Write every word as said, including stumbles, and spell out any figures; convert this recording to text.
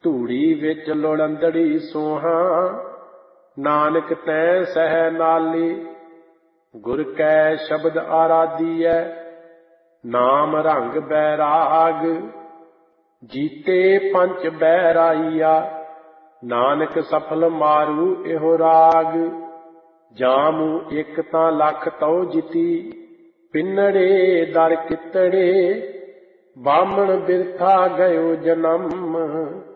ਧੂੜੀ ਵਿੱਚ ਲੋੜੰਦੜੀ ਸੋਹਾਂ, ਨਾਨਕ ਤੈ ਸਹਿ ਨਾਲੀ। ਗੁਰ ਕੈ ਸ਼ਬਦ ਆਰਾਧੀਐ, ਨਾਮ ਰੰਗ ਬੈਰਾਗ। ਜੀਤੇ ਪੰਚ ਬੈਰਾਈਆ, ਨਾਨਕ ਸਫਲ ਮਾਰੂ ਇਹੋ ਰਾਗ। ਜਾਮੂ ਇੱਕ ਤਾਂ ਲੱਖ ਤਉ ਜਿਤੀ, ਪਿੰਨੜੇ ਦਰ ਕਿਤੜੇ। ਬਾਹਮਣ ਬਿਰਥਾ ਗਇਓ ਜਨਮ,